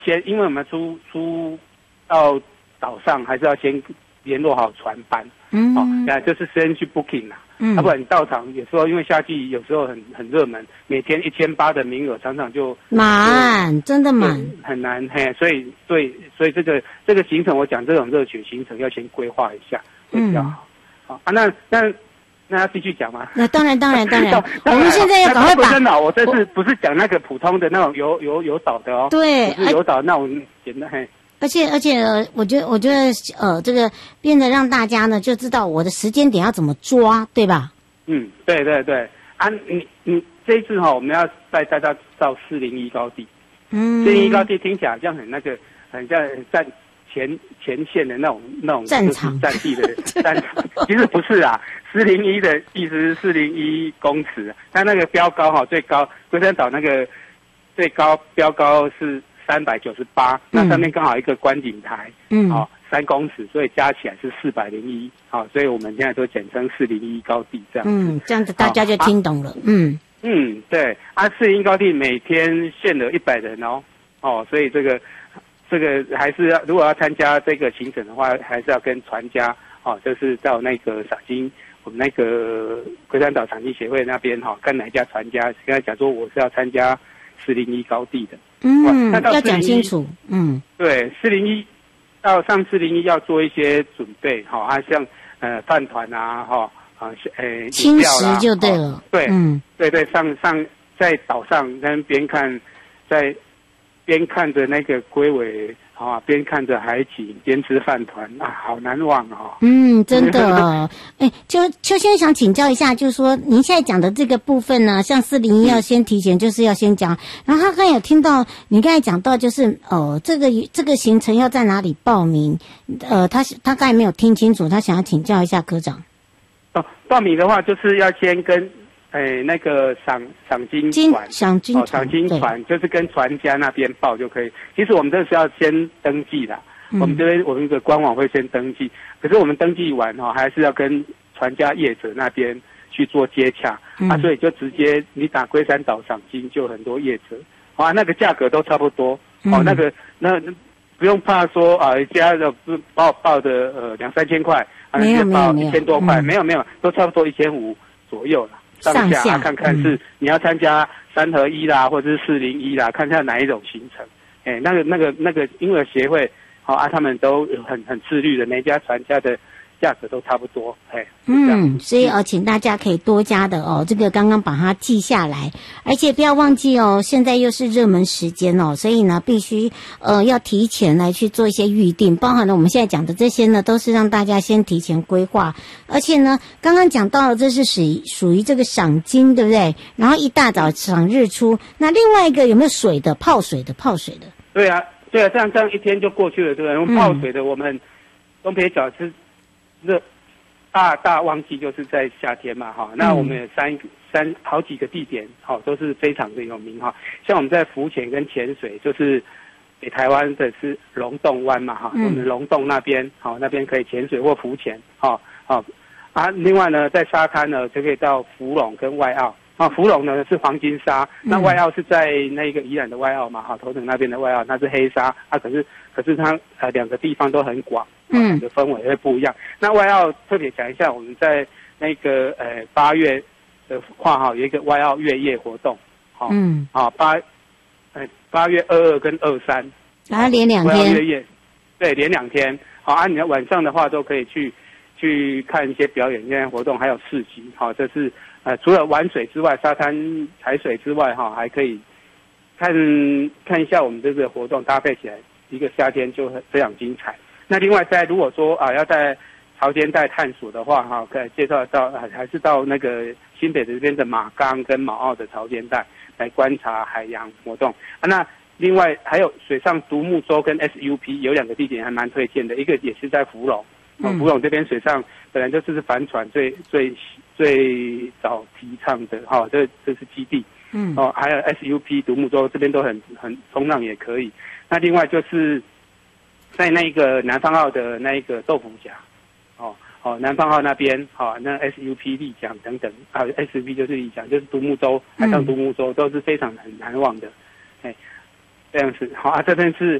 因为我们出到岛上，还是要先联络好船班，就是先去 booking 啦。要不然你到场有时候因为夏季有时候很热门，每天1800的名额常常就满，真的满， 很难所以这个行程我讲这种热血行程要先规划一下会比较好。好啊，那要继续讲吗？ 那当然，我们现在要赶快把。 真的，我这次不是讲那个普通的那种有岛的哦， 对， 不是有岛那种简单而且，我觉得这个变得让大家呢就知道我的时间点要怎么抓，对吧？ 对啊，你这一次我们要带大家到401高地，401高地听起来好像很像站前线的那种战场战地的战场，其实不是啊。401的意思是401公尺，它那个标高最高，龟山岛那个最高标高是398，那上面刚好一个观景台，3公尺，所以加起来是401，所以我们现在都简称401高地这样。 这样子大家就听懂了。 对啊，401高地每天限额100人所以这个还是如果要参加这个行程的话，还是要跟船家就是到那个赏金。我们那个龟山岛赏金协会那边看哪一家船家，跟他讲说我是要参加401高地的。 要讲清楚。 对，401到上401要做一些准备像饭团轻食就对了。 对，上在岛上边看着那个龟尾边看着海景边吃饭团好难忘真的邱先生想请教一下，就是说您现在讲的这个部分呢，像401要先提前，就是要先讲。然后他刚才有听到你刚才讲到，就是这个行程要在哪里报名？他刚才没有听清楚，他想要请教一下科长。 报名的话就是要先跟那个赏金船就是跟船家那边报就可以。其实我们这是要先登记的，我们这边我们的官网会先登记，可是我们登记完还是要跟船家业者那边去做接洽所以就直接你打龟山岛赏金就很多业者那个价格都差不多那不用怕说一家的报的2-3千块没有报 1000多块没有都差不多1500左右了。上下看看是你要参加3合1啦，或者是401啦，看看哪一种行程。那个，因为协会他们都很自律的，每家船家的价格都差不多。 所以请大家可以多加的这个刚刚把它记下来，而且不要忘记现在又是热门时间所以呢必须要提前来去做一些预定，包含了我们现在讲的这些呢，都是让大家先提前规划。而且呢，刚刚讲到了这是属于这个赏金，对不对？然后一大早赏日出，那另外一个有没有水的？泡水的。 对啊，这样一天就过去了，对不对？我们泡水的，我们东北角是热。大旺季就是在夏天嘛那我们有好几个地点都是非常的有名像我们在浮潜跟潜水，就是北台湾的是龙洞湾嘛我们龙洞那边那边可以潜水或浮潜另外呢在沙滩呢就可以到福隆跟外澳福隆呢是黄金沙，那外澳是在那个宜兰的外澳嘛头城那边的外澳，那是黑沙可是它两个地方都很广的氛围会不一样。那外澳特别讲一下，我们在那个8月的话有一个外澳月夜活动8月22跟23 然后连2天月夜，对，连2天你要晚上的话都可以去看一些表演现在活动，还有市集这是除了玩水之外，沙滩踩水之外还可以看一下我们这个活动搭配起来，一个夏天就非常精彩。那另外如果说要在潮间带探索的话可以介绍到还是到那个新北这边的马冈跟毛澳的潮间带来观察海洋活动那另外还有水上独木舟跟 SUP 有2个地点还蛮推荐的，一个也是在福隆福隆这边水上本来就是帆船最早提倡的这是基地还有 SUP 独木舟这边都很冲浪也可以。那另外就是在那个南方澳的那一个豆腐甲南方澳那边那 SUP 立桨等等SUP 就是立桨，就是独木舟海上独木舟都是非常很难忘的这样子。好啊，这边是